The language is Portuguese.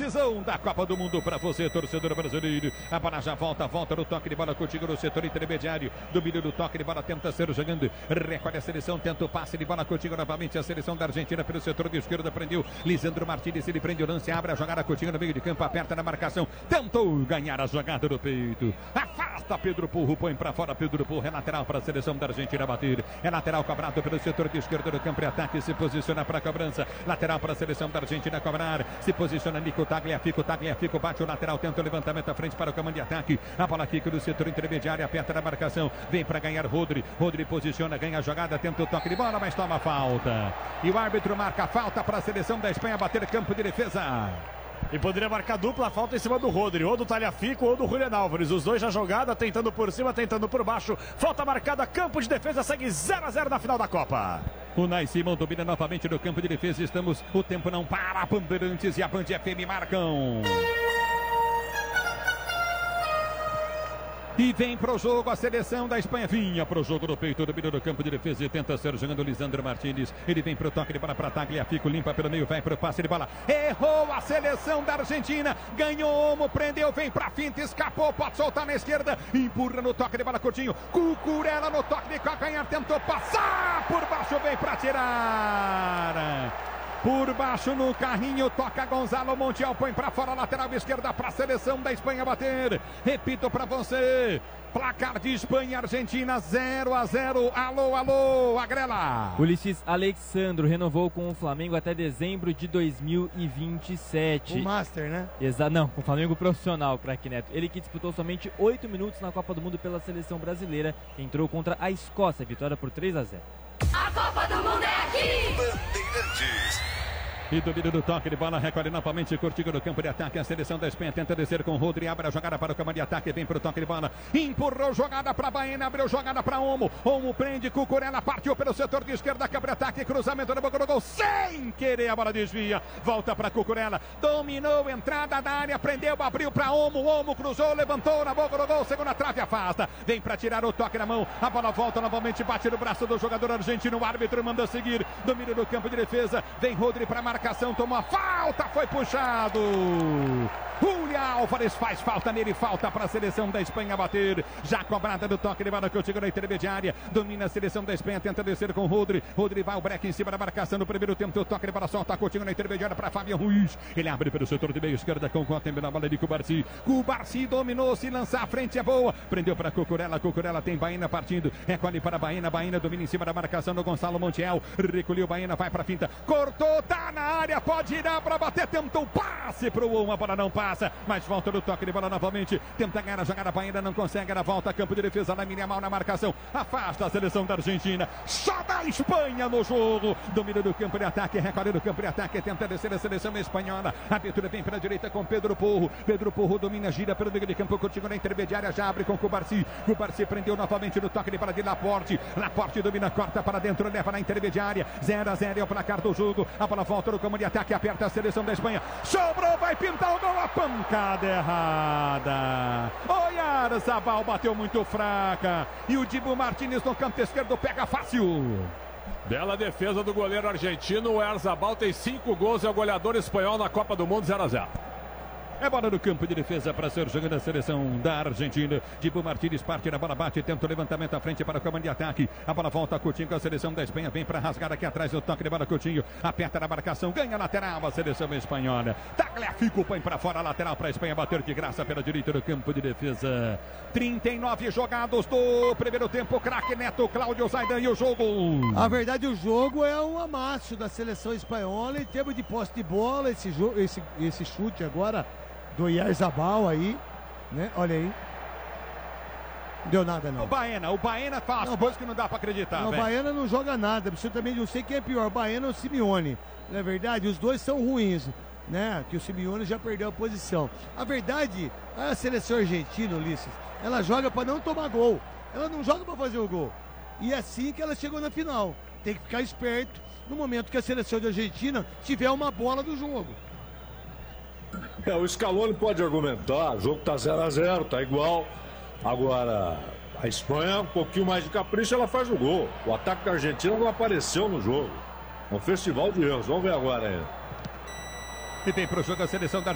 decisão da Copa do Mundo para você, torcedor brasileiro. A bola já volta no toque de bola contigo no setor intermediário. Domínio do toque de bola, tenta ser jogando. Recolhe a seleção, tenta o passe de bola contigo novamente. A seleção da Argentina pelo setor de esquerda prendeu. Lisandro Martínez, ele prende o lance, abre a jogada contigo no meio de campo, aperta na marcação. Tentou ganhar a jogada do peito. Afasta Pedro Porro, põe para fora Pedro Porro. É lateral para a seleção da Argentina bater. É lateral cobrado pelo setor de esquerda do campo de ataque. Se posiciona para a cobrança. Lateral para a seleção da Argentina cobrar. Se posiciona Nico Tagliafico, bate o lateral, tenta o levantamento à frente para o comando de ataque. A bola fica no setor intermediário, aperta na marcação, vem para ganhar Rodri posiciona, ganha a jogada, tenta o toque de bola, mas toma falta. E o árbitro marca a falta para a seleção da Espanha bater campo de defesa. E poderia marcar dupla falta em cima do Rodri, ou do Tagliafico ou do Julián Álvares. Os dois na jogada, tentando por cima, tentando por baixo. Falta marcada, campo de defesa, segue 0-0 na final da Copa. O Nai Simão domina novamente no campo de defesa. O tempo não para. Bandeirantes e a Band FM marcam. E vem pro jogo a seleção da Espanha. Vinha pro jogo do peito, domina do campo de defesa e tenta ser jogando Lisandro Martínez. Ele vem pro toque de bola para Tagliafico, limpa pelo meio, vai pro passe de bola. Errou a seleção da Argentina. Ganhou Olmo, prendeu, vem pra finta, escapou, pode soltar na esquerda. Empurra no toque de bola, Coutinho. Cucurella no toque de calcanhar, tentou passar por baixo, vem pra tirar. Por baixo no carrinho, toca Gonzalo Montiel, põe para fora, lateral esquerda para a seleção da Espanha bater. Repito para você, placar de Espanha e Argentina 0-0. Alô, Agrela. Ulisses Alexandro renovou com o Flamengo até dezembro de 2027. O Master, né? Não, com o Flamengo profissional, craque Neto. Ele que disputou somente 8 minutos na Copa do Mundo pela seleção brasileira, entrou contra a Escócia, vitória por 3-0. A Copa do Mundo é aqui! Bandeirantes. E domínio do toque de bola, recolhe novamente, curtindo no campo de ataque. A seleção da Espanha tenta descer com o Rodri, abre a jogada para o comando de ataque, vem para o toque de bola. Empurrou jogada para Baena, abriu jogada para Olmo. Olmo prende, Cucurella partiu pelo setor de esquerda, quebra ataque, cruzamento na boca do gol, sem querer, a bola desvia. Volta para Cucurella, dominou, entrada da área, prendeu, abriu para Olmo. Olmo cruzou, levantou na boca do gol, segunda trave, afasta. Vem para tirar o toque na mão, a bola volta novamente, bate no braço do jogador argentino. O árbitro manda seguir, domínio do campo de defesa. Vem Rodri para marcação, tomou a falta, foi puxado. Julián Álvares faz falta nele, falta para a seleção da Espanha bater. Já cobrada do toque de bola que eu chego na intermediária. Domina a seleção da Espanha, tenta descer com o Rodri. Rodri vai o break em cima da marcação no primeiro tempo. O toque de bola solta, Coutinho na intermediária para Fabián Ruiz. Ele abre pelo setor de meio esquerda com o Cotem na bola de Cubarsi. Cubarsi dominou, se lançar à frente é boa. Prendeu para Cucurella, Cucurella tem Baena partindo. Recolhe para Baena, Baena domina em cima da marcação do Gonzalo Montiel. Recolheu Baena, vai para a finta. Cortou, tá na área, pode girar para bater. Tentou o passe pro Olmo, a bola não passa. Mas volta no toque de bola novamente. Tenta ganhar a jogada, Baena não consegue. Ela volta, campo de defesa, Lamine mal na marcação. Afasta a seleção da Argentina. Só da Espanha no jogo. Domina do campo de ataque, recolhe do campo de ataque. Tenta descer a seleção espanhola. A abertura vem pela direita com Pedro Porro. Pedro Porro domina, gira pelo meio de campo. Continua na intermediária, já abre com Cubarsi. Cubarsi prendeu novamente no toque de bola de Laporte. Laporte domina, corta para dentro, leva na intermediária. 0-0 é o placar do jogo. A bola volta no campo de ataque, aperta a seleção da Espanha. Sobrou, vai pintar o gol, a pancada errada. Oyarzabal bateu muito fraca. E o Dibu Martínez no campo esquerdo pega fácil. Bela defesa do goleiro argentino. O Oyarzabal tem 5 gols, é o goleador espanhol na Copa do Mundo, 0-0. É bola no campo de defesa para ser jogando a seleção da Argentina. Dibu Martínez parte na bola, bate, tenta o levantamento à frente para o comando de ataque. A bola volta, Coutinho com a seleção da Espanha. Vem para rasgar aqui atrás o toque de bola, Coutinho. Aperta na marcação, ganha lateral a seleção espanhola. Tagliafico põe para fora, lateral para a Espanha bater de graça pela direita do campo de defesa. 39 jogados do primeiro tempo. Craque Neto, Cláudio Zaidan e o jogo. A verdade, o jogo é um amasso da seleção espanhola em termos de posse de bola. Esse chute agora do Oyarzabal aí, né? Olha aí. Não deu nada, não. O Baena faz coisas que não dá pra acreditar. Não, o Baena não joga nada. Absolutamente, não sei quem é pior, o Baena ou o Simeone. Na verdade, os dois são ruins, né? Que o Simeone já perdeu a posição. A verdade, a seleção argentina, Ulisses, ela joga pra não tomar gol. Ela não joga pra fazer o gol. E é assim que ela chegou na final. Tem que ficar esperto no momento que a seleção de Argentina tiver uma bola do jogo. O Scaloni pode argumentar, o jogo tá 0-0, tá igual. Agora, a Espanha, um pouquinho mais de capricho, ela faz o gol. O ataque da Argentina não apareceu no jogo. Um festival de erros, vamos ver agora aí. E tem pro jogo a seleção da